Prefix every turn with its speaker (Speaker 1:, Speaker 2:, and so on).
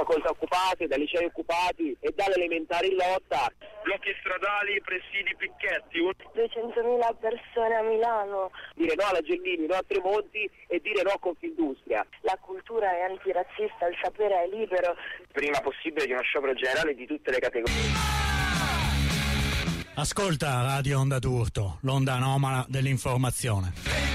Speaker 1: facoltà occupate, dai licei occupati e dalle elementari in lotta.
Speaker 2: Blocchi stradali, presidi, picchetti.
Speaker 3: 200.000 persone a Milano.
Speaker 1: Dire no alla Gelmini, no a Tremonti e dire no a Confindustria.
Speaker 3: La cultura è antirazzista, il sapere è libero.
Speaker 1: Prima possibile di uno sciopero generale di tutte le categorie.
Speaker 4: Ascolta Radio Onda d'Urto, l'onda anomala dell'informazione.